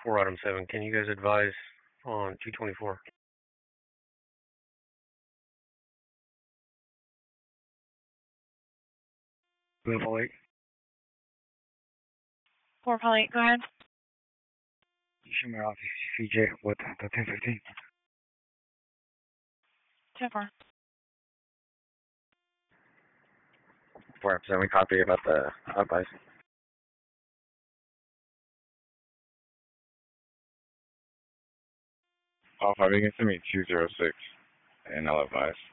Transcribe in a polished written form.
4 item 7. Can you guys advise on 224? Level 8. 4.8, go ahead. Show me off CJ with the 1015. 10-4. 4%, we copy about the advice. Alpha, you can send me 206 and I'll advise.